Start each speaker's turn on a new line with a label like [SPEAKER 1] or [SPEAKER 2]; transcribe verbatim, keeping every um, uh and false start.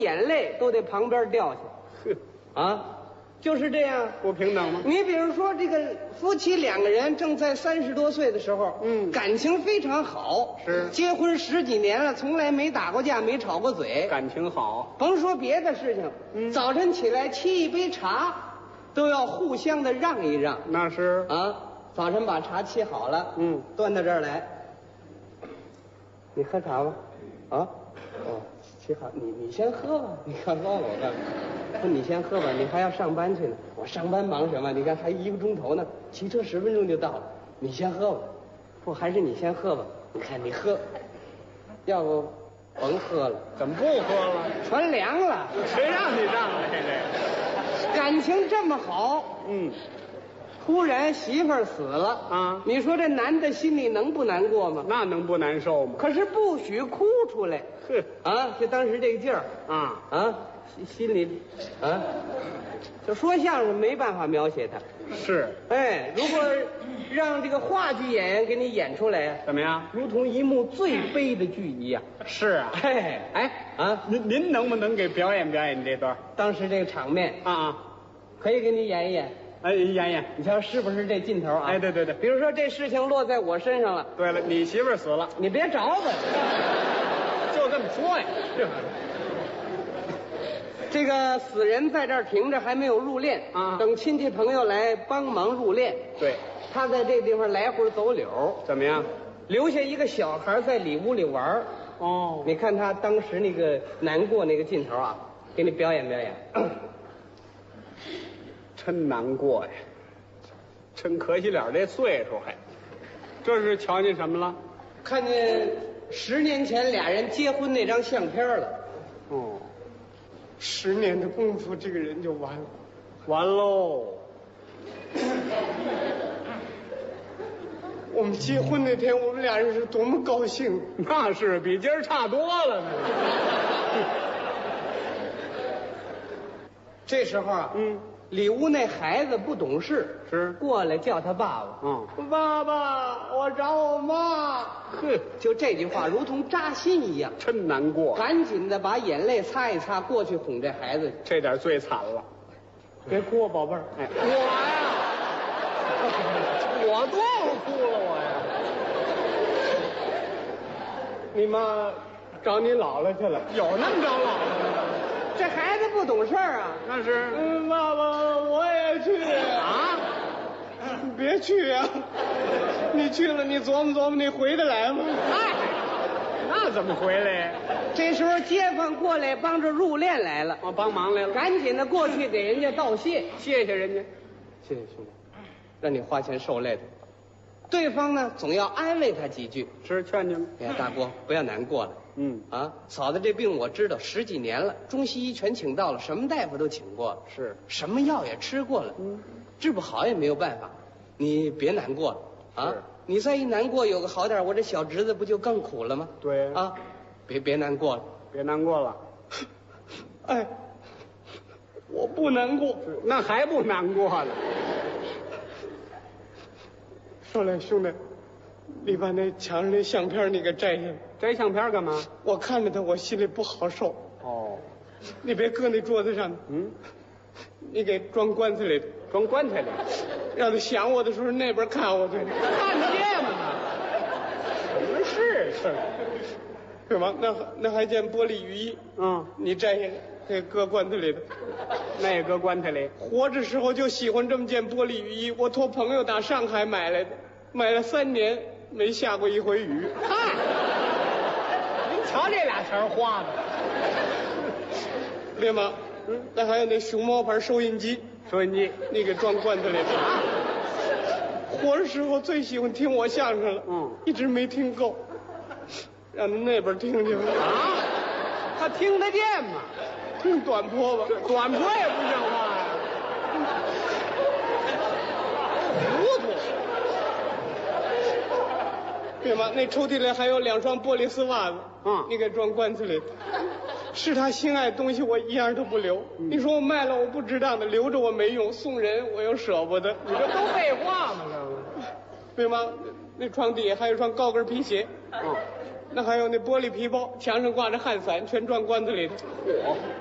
[SPEAKER 1] 眼泪都得旁边掉下。
[SPEAKER 2] 呵，
[SPEAKER 1] 啊，就是这样。
[SPEAKER 2] 不平等吗？
[SPEAKER 1] 你比如说，这个夫妻两个人正在三十多岁的时候，
[SPEAKER 2] 嗯
[SPEAKER 1] 感情非常好，
[SPEAKER 2] 是
[SPEAKER 1] 结婚十几年了，从来没打过架，没吵过嘴。
[SPEAKER 2] 感情好，
[SPEAKER 1] 甭说别的事情，
[SPEAKER 2] 嗯
[SPEAKER 1] 早晨起来沏一杯茶，都要互相的让一让。
[SPEAKER 2] 那是
[SPEAKER 1] 啊，早晨把茶沏好了，
[SPEAKER 2] 嗯，
[SPEAKER 1] 端到这儿来。你喝茶吧？啊，哦，沏好，你你先喝吧。你看忘了我干嘛？说你先喝吧，你还要上班去呢。我上班忙什么？你看还一个钟头呢，骑车十分钟就到了。你先喝吧。不，还是你先喝吧。你看你喝，要不甭喝了，
[SPEAKER 2] 怎么不喝了？
[SPEAKER 1] 全凉了。
[SPEAKER 2] 谁让你让来的？
[SPEAKER 1] 感情这么好，
[SPEAKER 2] 嗯，
[SPEAKER 1] 突然媳妇儿死了
[SPEAKER 2] 啊
[SPEAKER 1] 你说这男的心里能不难过吗？
[SPEAKER 2] 那能不难受吗？
[SPEAKER 1] 可是不许哭出来。
[SPEAKER 2] 哼
[SPEAKER 1] 啊，就当时这个劲儿
[SPEAKER 2] 啊，
[SPEAKER 1] 啊，心心里啊，就说相声没办法描写他。
[SPEAKER 2] 是
[SPEAKER 1] 哎，如果让这个话剧演员给你演出来，
[SPEAKER 2] 怎么样？
[SPEAKER 1] 如同一幕最悲的剧一样。
[SPEAKER 2] 是啊。
[SPEAKER 1] 哎
[SPEAKER 2] 哎
[SPEAKER 1] 啊，
[SPEAKER 2] 您您能不能给表演表演这段？
[SPEAKER 1] 当时这个场面
[SPEAKER 2] 啊啊，
[SPEAKER 1] 可以给你演一演。
[SPEAKER 2] 哎，演演。
[SPEAKER 1] 你瞧是不是这劲头啊？
[SPEAKER 2] 哎，对对对。
[SPEAKER 1] 比如说这事情落在我身上了，
[SPEAKER 2] 对了，你媳妇儿死了，
[SPEAKER 1] 你别找我。
[SPEAKER 2] 就这么说呀。
[SPEAKER 1] 这个死人在这儿停着，还没有入殓
[SPEAKER 2] 啊
[SPEAKER 1] 等亲戚朋友来帮忙入殓。
[SPEAKER 2] 对，
[SPEAKER 1] 他在这地方来回走柳，
[SPEAKER 2] 怎么样？
[SPEAKER 1] 留下一个小孩在里屋里玩儿。
[SPEAKER 2] 哦，
[SPEAKER 1] 你看他当时那个难过那个劲头啊，给你表演表演。
[SPEAKER 2] 真难过呀，真可惜了这岁数还。这是瞧见什么了？
[SPEAKER 1] 看见十年前俩人结婚那张相片了。
[SPEAKER 2] 哦，
[SPEAKER 1] 十年的功夫，这个人就完了。
[SPEAKER 2] 完喽。
[SPEAKER 1] 我们结婚那天，我们俩人是多么高兴！
[SPEAKER 2] 那是比今儿差多了呢。
[SPEAKER 1] 这时候啊，
[SPEAKER 2] 嗯，
[SPEAKER 1] 里屋那孩子不懂事，
[SPEAKER 2] 是
[SPEAKER 1] 过来叫他爸爸。
[SPEAKER 2] 嗯，
[SPEAKER 1] 爸爸，我找我妈。
[SPEAKER 2] 哼，
[SPEAKER 1] 就这句话如同扎心一样，
[SPEAKER 2] 真难过。
[SPEAKER 1] 赶紧的把眼泪擦一擦，过去哄这孩子。
[SPEAKER 2] 这点最惨了。
[SPEAKER 1] 别哭啊，宝贝儿。
[SPEAKER 2] 哎，我呀，我多少哭了我呀？
[SPEAKER 1] 你妈找你姥姥去了。
[SPEAKER 2] 有那么着姥姥吗？
[SPEAKER 1] 这孩子不懂事儿啊。
[SPEAKER 2] 那是
[SPEAKER 1] 嗯，爸爸，我也去。
[SPEAKER 2] 啊，
[SPEAKER 1] 你别去呀、你去了，你琢磨琢磨，你回得来吗？
[SPEAKER 2] 哎，那怎么回来呀？
[SPEAKER 1] 这时候街坊过来帮着入殓来了，
[SPEAKER 2] 我帮忙来了，
[SPEAKER 1] 赶紧的过去给人家道谢。
[SPEAKER 2] 谢谢人家。
[SPEAKER 1] 谢谢兄弟，让你花钱受累的。对方呢，总要安慰他几句。
[SPEAKER 2] 是劝劝吗？
[SPEAKER 1] 哎呀，大哥，不要难过了。
[SPEAKER 2] 嗯，
[SPEAKER 1] 啊，嫂子这病我知道十几年了，中西医全请到了，什么大夫都请过了，
[SPEAKER 2] 是
[SPEAKER 1] 什么药也吃过了，
[SPEAKER 2] 嗯，
[SPEAKER 1] 治不好也没有办法。你别难过了啊
[SPEAKER 2] 是！
[SPEAKER 1] 你再一难过，有个好点，我这小侄子不就更苦了吗？
[SPEAKER 2] 对
[SPEAKER 1] 啊，别别难过了。
[SPEAKER 2] 别难过了。
[SPEAKER 1] 哎，我不难过。
[SPEAKER 2] 那还不难过了？
[SPEAKER 1] 说来兄弟，你把那墙上那相片你给摘下来。
[SPEAKER 2] 摘相片干嘛？
[SPEAKER 1] 我看着他，我心里不好受。
[SPEAKER 2] 哦，
[SPEAKER 1] 你别搁那桌子上，
[SPEAKER 2] 嗯，
[SPEAKER 1] 你给装棺材里，
[SPEAKER 2] 装棺材里，
[SPEAKER 1] 让他想我的时候那边看我去。
[SPEAKER 2] 看得见吗？什么事情？
[SPEAKER 1] 对吗？那那还件玻璃雨衣，
[SPEAKER 2] 嗯，
[SPEAKER 1] 你摘下来给搁棺材里头。
[SPEAKER 2] 那也搁棺材里。
[SPEAKER 1] 活着时候就喜欢这么件玻璃雨衣，我托朋友打上海买来的，买了三年没下过一回雨。
[SPEAKER 2] 嗨，您瞧这俩钱花的。
[SPEAKER 1] 对吗？嗯，那还有那熊猫牌收音机，
[SPEAKER 2] 收音机，
[SPEAKER 1] 你给装棺材里头。活着时候最喜欢听我相声了，
[SPEAKER 2] 嗯，
[SPEAKER 1] 一直没听够，让他那边听听
[SPEAKER 2] 啊，他听得见吗？
[SPEAKER 1] 听短坡吧，
[SPEAKER 2] 短坡也不像话呀，糊涂。
[SPEAKER 1] 对吗？那抽屉里还有两双玻璃丝袜子，
[SPEAKER 2] 嗯
[SPEAKER 1] 你给装棺材里。是他心爱的东西，我一样都不留。
[SPEAKER 2] 嗯
[SPEAKER 1] 你说我卖了我不值当的，留着我没用，送人我又舍不得，
[SPEAKER 2] 你这都废话吗？这不，
[SPEAKER 1] 对吗？那床底下还有双高跟皮鞋，
[SPEAKER 2] 嗯，
[SPEAKER 1] 那还有那玻璃皮包，墙上挂着汗伞，全装罐子里头。
[SPEAKER 2] 嚯！